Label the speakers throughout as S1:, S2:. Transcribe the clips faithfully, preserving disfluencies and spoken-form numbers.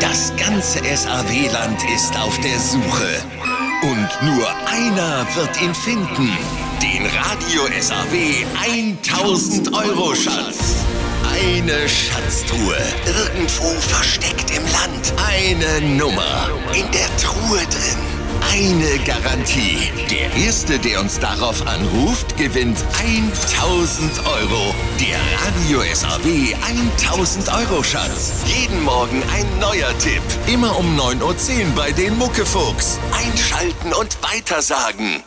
S1: Das ganze S A W-Land ist auf der Suche. Und nur einer wird ihn finden. Den Radio S A W tausend Euro Schatz. Eine Schatztruhe. Irgendwo versteckt im Land. Eine Nummer. In der Truhe drin. Eine Garantie. Der Erste, der uns darauf anruft, gewinnt tausend Euro. Der Radio S A W tausend Euro Schatz. Jeden Morgen ein neuer Tipp. Immer um neun Uhr zehn bei den Muckefuchs. Einschalten und weitersagen.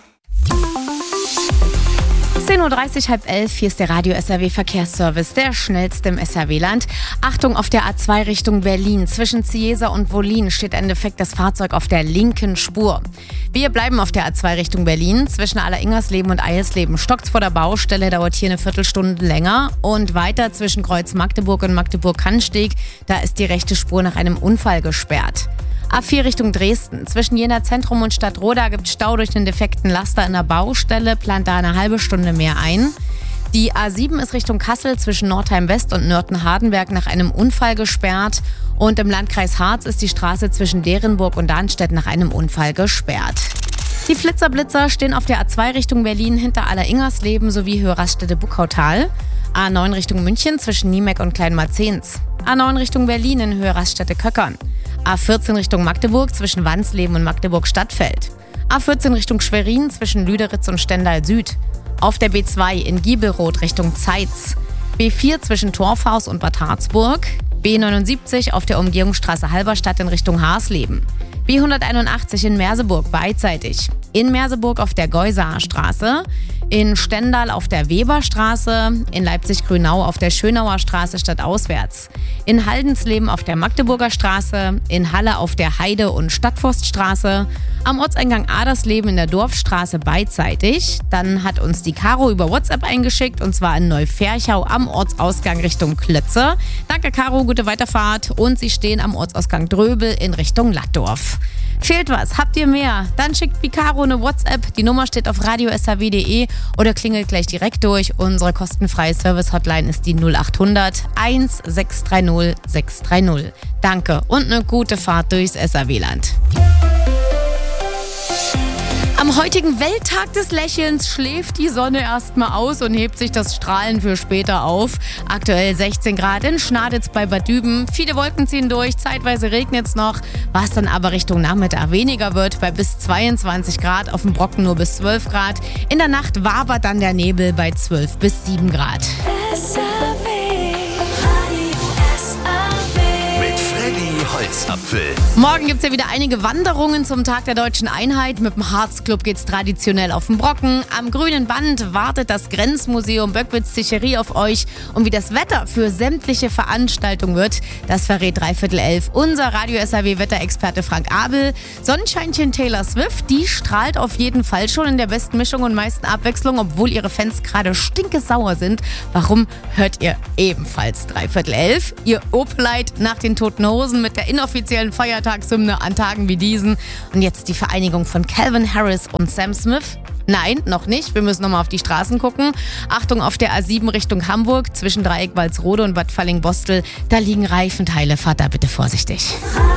S2: zehn Uhr dreißig, halb elf, hier ist der Radio S A W Verkehrsservice, der schnellste im S A W-Land. Achtung, auf der A zwei Richtung Berlin. Zwischen Ziesa und Wollin steht ein defektes Fahrzeug auf der linken Spur. Wir bleiben auf der A zwei Richtung Berlin. Zwischen Alleringers-Leben und Eilsleben stockt's vor der Baustelle, dauert hier eine Viertelstunde länger. Und weiter zwischen Kreuz Magdeburg und Magdeburg-Kannsteg, da ist die rechte Spur nach einem Unfall gesperrt. A vier Richtung Dresden. Zwischen Jena Zentrum und Stadtroda gibt es Stau durch einen defekten Laster in der Baustelle, plant da eine halbe Stunde mehr ein. Die A sieben ist Richtung Kassel zwischen Nordheim West und Nörten-Hardenberg nach einem Unfall gesperrt. Und im Landkreis Harz ist die Straße zwischen Derenburg und Darmstadt nach einem Unfall gesperrt. Die Flitzerblitzer stehen auf der A zwei Richtung Berlin hinter Alleringers-Leben sowie Höhe-Raststätte-Buckautal. A neun Richtung München zwischen Niemeck und Kleinmarzens. A neun Richtung Berlin in Höhe-Raststätte-Köckern. A vierzehn Richtung Magdeburg zwischen Wansleben und Magdeburg-Stadtfeld. A vierzehn Richtung Schwerin zwischen Lüderitz und Stendal Süd. Auf der B zwei in Giebelroth Richtung Zeitz. B vier zwischen Torfhaus und Bad Harzburg. B neunundsiebzig auf der Umgehungsstraße Halberstadt in Richtung Harsleben. B hunderteinundachtzig in Merseburg beidseitig. In Merseburg auf der Geusaer Straße. In Stendal auf der Weberstraße, in Leipzig-Grünau auf der Schönauer Straße stadtauswärts, in Haldensleben auf der Magdeburger Straße, in Halle auf der Heide- und Stadtforststraße, am Ortseingang Adersleben in der Dorfstraße beidseitig. Dann hat uns die Caro über WhatsApp eingeschickt, und zwar in Neuferchau am Ortsausgang Richtung Klötze. Danke Caro, gute Weiterfahrt. Und sie stehen am Ortsausgang Dröbel in Richtung Lattdorf. Fehlt was? Habt ihr mehr? Dann schickt Picaro eine WhatsApp. Die Nummer steht auf radio s a w punkt d e oder klingelt gleich direkt durch. Unsere kostenfreie Service-Hotline ist die null acht hundert eins sechs drei null sechs drei null. Danke und eine gute Fahrt durchs S A W-Land. Am heutigen Welttag des Lächelns schläft die Sonne erstmal aus und hebt sich das Strahlen für später auf. Aktuell sechzehn Grad in Schnaditz bei Bad Düben. Viele Wolken ziehen durch, zeitweise regnet es noch, was dann aber Richtung Nachmittag weniger wird, bei bis zweiundzwanzig Grad, auf dem Brocken nur bis zwölf Grad. In der Nacht wabert dann der Nebel bei zwölf bis sieben Grad.
S1: Holzapfel.
S2: Morgen gibt es ja wieder einige Wanderungen zum Tag der Deutschen Einheit. Mit dem Harzclub geht's traditionell auf den Brocken. Am grünen Band wartet das Grenzmuseum Böckwitz-Ticherie auf euch. Und wie das Wetter für sämtliche Veranstaltungen wird, das verrät dreiviertel elf unser Radio S A W-Wetterexperte Frank Abel. Sonnenscheinchen Taylor Swift, die strahlt auf jeden Fall schon in der besten Mischung und meisten Abwechslung, obwohl ihre Fans gerade stinkesauer sind. Warum, hört ihr ebenfalls dreiviertel elf. Ihr Opelite nach den Toten Hosen mit der inoffiziellen Feiertagshymne an Tagen wie diesen. Und jetzt die Vereinigung von Calvin Harris und Sam Smith. Nein, noch nicht. Wir müssen nochmal auf die Straßen gucken. Achtung, auf der A sieben Richtung Hamburg zwischen Dreieck Walsrode und Bad Falling-Bostel. Da liegen Reifenteile. Fahrt da bitte vorsichtig.